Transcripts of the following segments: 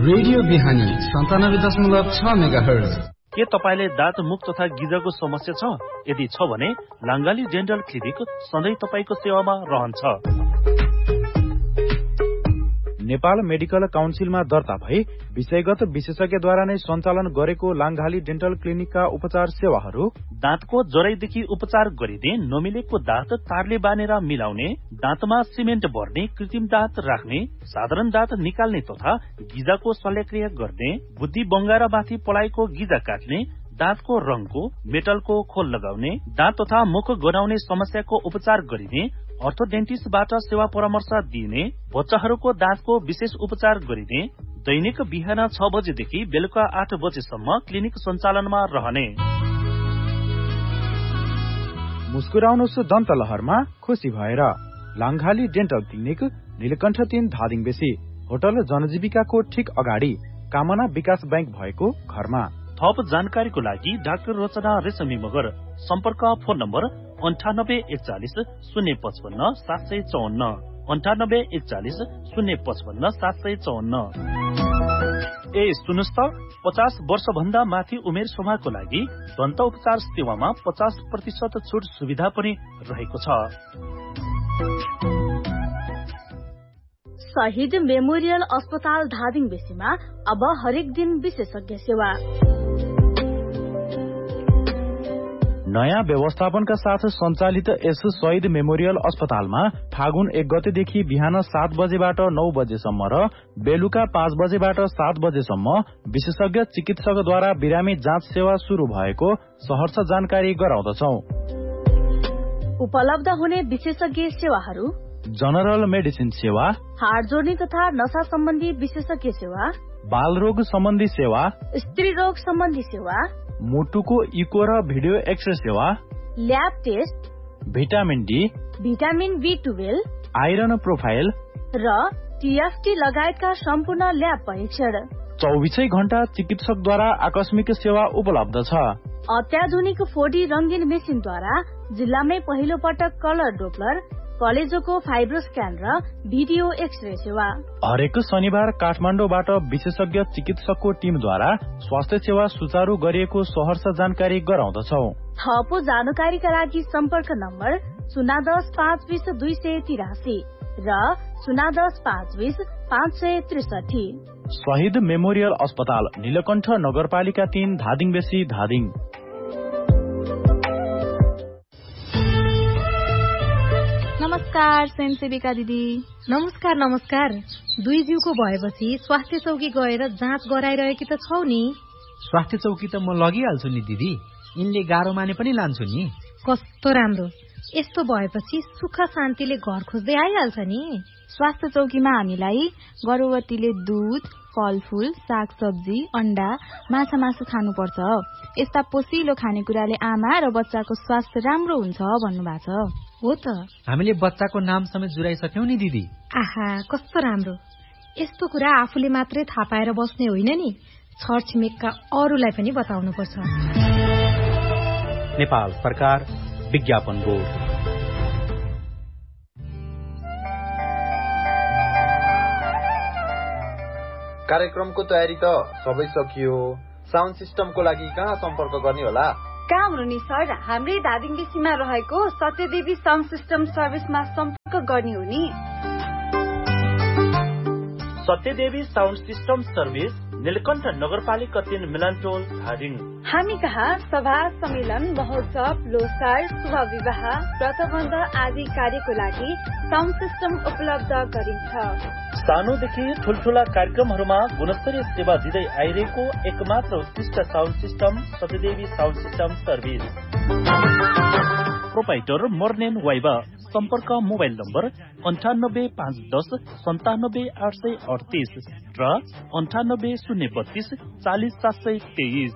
Radio बिहानी 97.6 megahertz. के तपाईले दाँत मुख तथा गिजको समस्या छ? यदि छ भने लाङ्गाली डेन्टल क्लिनिक सधैँ तपाईको सेवामा रहन्छ। नेपाल मेडिकल काउन्सिलमा दर्ता भई विषयगत विशेषज्ञद्वारा नै सञ्चालन गरेको लाङ्गाली डेन्टल क्लिनिकका उपचार सेवाहरू दाँतको जराइदेखि उपचार गरिने, नमिलेको दाँत तारले बानेर मिलाउने, दाँतमा सिमेन्ट भर्ने, कृत्रिम दाँत राख्ने, साधारण दाँत निकाल्ने तथा गिजाको शल्यक्रिया गर्ने, बुद्धि बङ्गारामाथि पलाएको गिजा काट्ने, दाँतको रङको, मेटलको खोल लगाउने, दाँत तथा मुख गनाउने समस्याको उपचार गरिने, अर्थोडेन्टिस्टबाट सेवा परामर्श दिइने, बच्चाहरूको दाँतको विशेष उपचार गरिने, दैनिक बिहान 6 बजेदेखि बेलुका 8 बजेसम्म क्लिनिक सञ्चालनमा रहने। मुस्कुराउनुहोस् दन्त लहरमा खुसी भएर। लाङ्गाली डेन्टल क्लिनिक, नीलकण्ठ 3 धादिङ बेसी, होटल जनजीविकाको ठीक अगाडि, कामना विकास बैंक भएको घरमा। थप जानकारीको लागि डाक्टर रचना रेशमी मगर। सम्पर्क फोन नम्बर 9841 055 754 9841 055 754। ए सुन्नुस् त, 50 वर्ष भन्दा माथि उमेर समूहको लागि दन्त उपचार सेवामा 50% छुट सुविधा पनि रहेको छ। शहीद मेमोरियल अस्पताल धादिङ बेसीमा अब हरेक दिन विशेषज्ञ सेवा। नयाँ व्यवस्थापनका साथ सञ्चालित यस शहीद मेमोरियल अस्पतालमा फागुन 1 गतेदेखि बिहान 7 बजेबाट 9 बजेसम्म र बेलुका 5 बजेबाट 7 बजेसम्म विशेषज्ञ चिकित्सकद्वारा बिरामी जाँच सेवा शुरू भएको सहर्ष जानकारी गराउँदछौ। उपलब्ध हुने विशेषज्ञ सेवाहरू: जनरल मेडिसिन सेवा, हाड जोड्ने तथा नशा सम्बन्धी विशेषज्ञ सेवा, बालरोग सम्बन्धी सेवा, स्त्री रोग सम्बन्धी सेवा, मुटुको इको र भिडियो एक्सरे सेवा, lab test, vitamin D, vitamin B12, iron profile र TFT लगायतका सम्पूर्ण ल्याब परीक्षण। 24 घण्टा चिकित्सकद्वारा आकस्मिक सेवा उपलब्ध छ। अत्याधुनिक 4D रंगीन मेसिनद्वारा जिल्लामै पहिलो पटक कलर डोप्लर, कलेजोको फाइब्रो स्क्यान र भिडियो एक्सरे सेवा। हरेक शनिबार काठमाडौँबाट विशेषज्ञ चिकित्सकको टिमद्वारा स्वास्थ्य सेवा सुचारू गरिएको सहर्ष जानकारी गराउँदछौ। थप जानकारीका लागि सम्पर्क नम्बर 010 520 283 र 010 520 563। शहीद मेमोरियल अस्पताल, नीलकण्ठ नगरपालिका 3 धादिङ बेसी धादिङ। नमस्कार स्वयंसेविका दिदी। नमस्कार नमस्कार। दुई जिउको भएपछि स्वास्थ्य चौकी गएर जाँच गराइरहेकी त छौ नि? स्वास्थ्य चौकी त म लगिहाल्छु नि दिदी, यिनले गाह्रो माने पनि लान्छु नि। कस्तो राम्रो, यस्तो भएपछि सुख शान्तिले घर खोज्दै आइहाल्छ नि। स्वास्थ्य चौकीमा हामीलाई गर्भवतीले दूध, फलफूल, सागसब्जी, अण्डा, माछा मासु खानुपर्छ। यस्ता पोषिलो खानेकुराले आमा र बच्चाको स्वास्थ्य राम्रो हुन्छ भन्नुभएको छ। हो त, हामीले बच्चाको नाम समेत जुराइसक्यौ नि दिदी। आहा कस्तो राम्रो। यस्तो कुरा आफूले मात्रै थाहा पाएर बस्ने होइन नि, छरछिमेकका अरूलाई पनि बताउनुपर्छ। नेपाल सरकार विज्ञापन बोर्ड। कार्यक्रमको तयारी त सबै सकियो। साउन्ड सिस्टमको लागि कहाँ सम्पर्क गर्ने होला? काम रुनी सर, हाम्रै धादिङ बेसीमा रहेको सत्यदेवी साउन्ड सिस्टम सर्भिसमा सम्पर्क गर्ने हो नि। Satyadevi sound system service, Neelkanth नगरपालिका 3 मिलनटोल धादिङ। हामी कहाँ सभा, सम्मेलन, महोत्सव, लोसार, शुभ विवाह, व्रतबन्ध आदि कार्यको लागि साउन्ड सिस्टम उपलब्ध गरिन्छ। सानोदेखि ठुल्ठुला कार्यक्रमहरूमा गुणस्तरीय सेवा दिँदै आइरहेको एकमात्र उत्कृष्ट sound system Satyadevi sound system service. Proprietor मर्नेन viva. सम्पर्क मोबाइल नम्बर 98 510 97 838 र 98 032 40 723।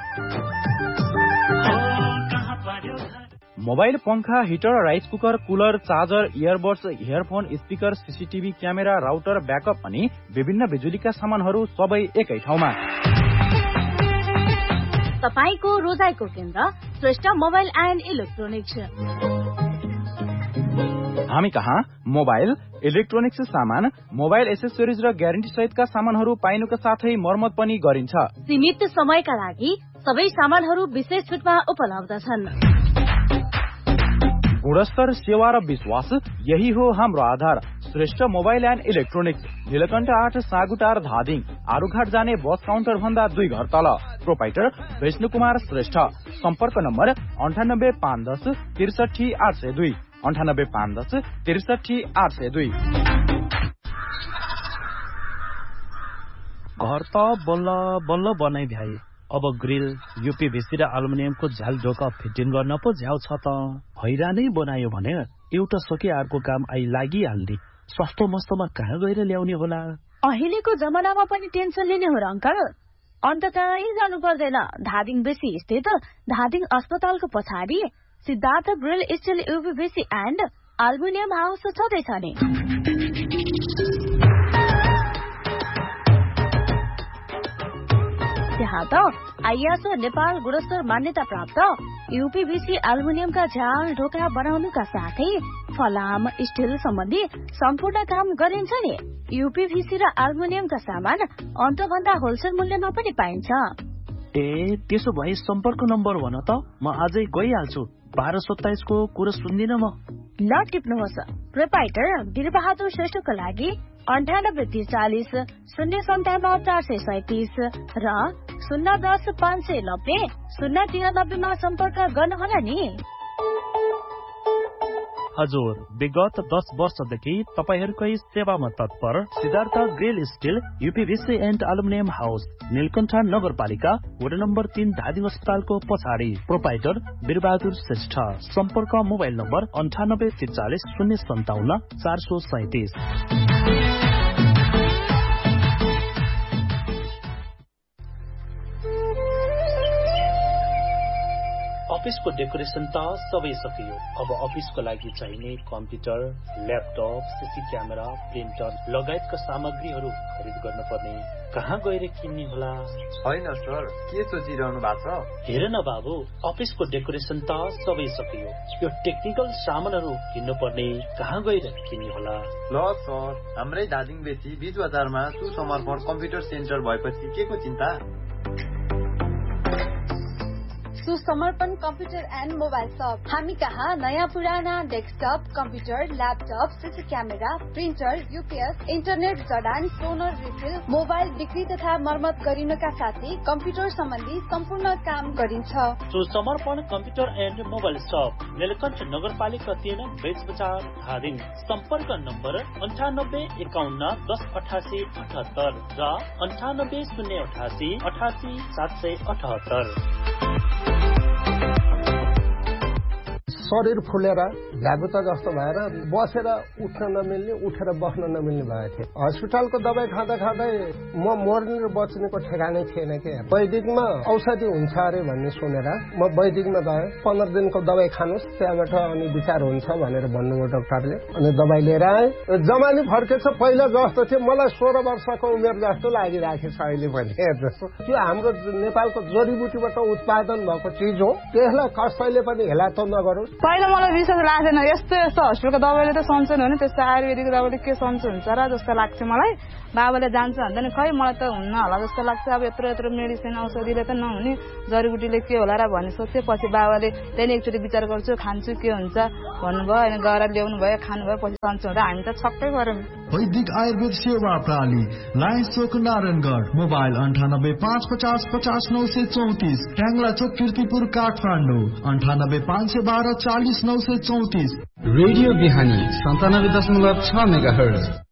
मोबाइल, पंखा, heater, rice cooker, cooler, charger, earbuds, earphone, speaker, CCTV camera, router, backup अनि विभिन्न बिजुलीका सामानहरू सबै एकै ठाउँमा। तपाईको रोजाइको केन्द्र श्रेष्ठ मोबाइल एन्ड इलेक्ट्रोनिक्स। हामी कहाँ मोबाइल, इलेक्ट्रोनिक्स सामान, मोबाइल एसेसरिज र ग्यारेन्टी सहितका सामानहरू पाइनुका साथै मर्मत पनि गरिन्छ। सीमित समयका लागि सबै सामानहरू विशेष छुटमा उपलब्ध छन्। गुणस्तर, सेवा र विश्वास, यही हो हाम्रो आधार। Shrestha mobile and electronics, Neelkanth 8 सागुटार Dhading, Arughat जाने बस काउन्टर भन्दा 2 घर तल। प्रोपाइटर विष्णु कुमार श्रेष्ठ। सम्पर्क नम्बर 98 510 63 802, 98 510 63 802। घर त बल्ल बल्ल बनाइ भ्याए, अब ग्रिल, यूपीभीसी र एल्युमिनियमको झ्याल ढोका फिटिङ गर्न पो झ्याउ छ त। हैरानै बनायो भने एउटा सके अर्को काम आई लागिहाल्ने। सस्तो मस्तोमा कहाँ गएर ल्याउने होला? अहिलेको जमानामा पनि टेन्सन लिने हो र अंकल? अन्त कहीँ जानु पर्दैन। धादिङ बेसी स्थित धादिङ अस्पतालको पछाडि Siddhartha grill still यूपीभीसी and aluminium house छँदैछ नि। त्यहाँ त आइएसओ नेपाल गुणस्तर मान्यता प्राप्त यूपीभीसी एल्युमिनियमका झ्याल ढोका बनाउनुका साथै फलाम, स्टिल सम्बन्धी सम्पूर्ण काम गरिन्छ नि। यूपीभीसी र एल्युमिनियमका सामान अन्तभन्दा होलसेल मूल्यमा पनि पाइन्छ। ए त्यसो भए सम्पर्क नम्बर भन त, म आजै गइहाल्छु। 1227 को कुरा सुन्दिन म। ल टिप्नुहोस्। प्रोपाइटर वीरबहादुर श्रेष्ठको लागि 98 040 057 437 र 010 590 093 मा सम्पर्क गर्नुहोला नि। हजुर, विगत 10 वर्षदेखि तपाईहरुकै सेवामा तत्पर Siddhartha grill still यूपीभीसी and aluminium house, Neelkanth नगरपालिका, वडा नम्बर 3, धादिङ अस्पतालको पछाडि। प्रोपाइटर वीरबहादुर श्रेष्ठ। सम्पर्क मोबाइल नम्बर 98 43 057 437। अफिसको डेकोरेसन त सबै सकियो। अब अफिसको लागि चाहिने computer, laptop, CC camera, printer लगायतका सामग्रीहरू खरिद गर्न पर्ने। कहाँ गएर किन्ने होला? होइन सर, के सोचिरहनु भएको छ? हेर न बाबु, अफिसको डेकोरेसन त सबै सकियो, यो टेक्निकल सामानहरू किन्नु पर्ने। कहाँ गएर किन्ने होला? ल सर, हाम्रै धादिङ बेसी बीच बजारमा सुसमर्पण कम्प्युटर सेन्टर भएपछि के को चिन्ता? सुसमर्पण कम्प्युटर एन्ड मोबाइल शप। हामी कहाँ नयाँ पुराना desktop, computer, laptop, CC camera, printer, UPS, internet जडान, टोनर रिफिल, मोबाइल बिक्री तथा मर्मत गरिनका साथै कम्प्युटर सम्बन्धी सम्पूर्ण काम गरिन्छ। सुसमर्पण कम्प्युटर एन्ड मोबाइल शप, नीलकण्ठ नगरपालिका 3, बेच बजार, धादिङ। सम्पर्क नम्बर 98 51 10 88 78 र 98 088 88 778। शरीर फुलेर भ्यागुत जस्तो भएर बसेर उठ्न नमिल्ने, उठेर बस्न नमिल्ने भएको थियो। हस्पिटलको दबाई खाँदा खाँदै म मर्ने र बच्नेको ठेगानै थिएन के। वैदिकमा औषधि हुन्छ अरे भन्ने सुनेर म वैदिकमा गएँ। 15 दिनको दबाई खानुहोस्, त्यहाँबाट अनि विचार हुन्छ भनेर भन्नुभयो डाक्टरले। अनि दबाई लिएर आएँ। जमानी फर्केछ, पहिला जस्तो थियो। मलाई 16 वर्षको उमेर जस्तो लागिरहेको छ अहिले पनि। जस्तो त्यो हाम्रो नेपालको जडीबुटीबाट उत्पादन भएको चिज हो, त्यसलाई कसैले पनि हेला त नगरोस्। पहिला मलाई विश्वास लाग्थेन, यस्तो हस्पिटलको दबाईले त सन्चो हुने, त्यस्तो आयुर्वेदिक दबाईले के सन्चो हुन्छ र जस्तो लाग्थ्यो मलाई। बाबाले जान्छ भन्दा नि खै मलाई त हुन्न होला जस्तो लाग्छ। अब यत्रो मेडिसिन औषधिले त नहुने, जडीबुटीले के होला र भन्ने सोच्थेँ। पछि बाबाले त्यही एकचोटि विचार गर्छु, खान्छु के हुन्छ भन्नुभयो। अनि गएर ल्याउनु भयो, खानुभयो, पछि सन्चो हुँदा हामी त छक्कै पर्यौँ। वैदिक आयुर्वेद सेवा प्रणाली, लायन्स चोक नारायणगढ। मोबाइल 98 550 50 934, ट्याङ्ला चोक कीर्तिपुर काठमाडौँ। 98 512 40 934। रेडियो बिहानी 97.6 मेगाहर्ज।